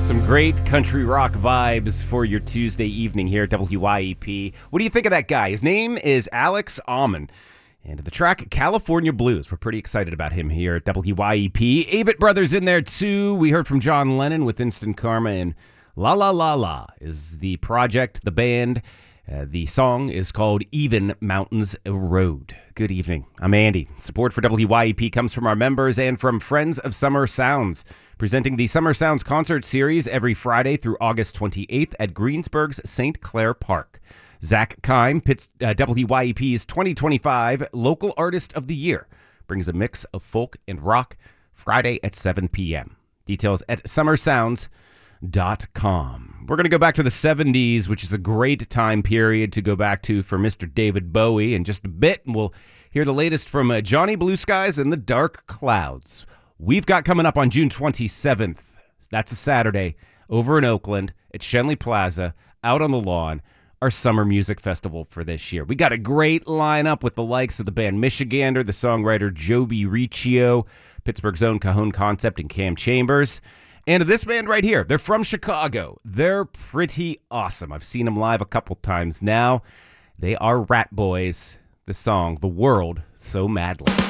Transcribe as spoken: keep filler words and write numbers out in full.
Some great country rock vibes for your Tuesday evening here at W Y E P. What do you think of that guy? His name is Alex Almond. And the track California Blues. We're pretty excited about him here at W Y E P. Avett Brothers in there too. We heard from John Lennon with Instant Karma, and La La La La is the project, the band. Uh, the song is called Even Mountains Road. Good evening. I'm Andy. Support for W Y E P comes from our members and from Friends of Summer Sounds, presenting the Summer Sounds concert series every Friday through August twenty-eighth at Greensburg's Saint Clair Park. Zach Kime, Pitts, uh, W Y E P's twenty twenty-five Local Artist of the Year, brings a mix of folk and rock Friday at seven p.m. Details at summer sounds dot com. We're going to go back to the seventies, which is a great time period to go back to for Mister David Bowie in just a bit, and we'll hear the latest from uh, Johnny Blue Skies and the Dark Clouds. We've got coming up on June twenty-seventh, that's a Saturday, over in Oakland at Schenley Plaza, out on the lawn, our summer music festival for this year. We got a great lineup with the likes of the band Michigander, the songwriter Joby Riccio, Pittsburgh's own Cajon Concept, and Cam Chambers. And this band right here, they're from Chicago. They're pretty awesome. I've seen them live a couple times now. They are Rat Boys. The song, The World So Madly.